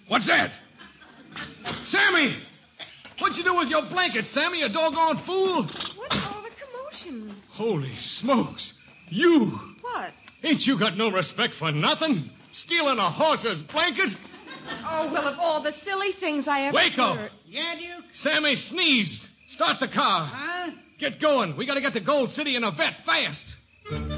What's that? Sammy! What'd you do with your blanket, Sammy, you doggone fool? What's all the commotion? Holy smokes. You! What? Ain't you got no respect for nothing? Stealing a horse's blanket? Oh, well, of all the silly things I ever Wake up! heard. Yeah, Duke? Sammy, sneeze. Start the car. Huh? Get going. We gotta get to Gold City in a vet fast.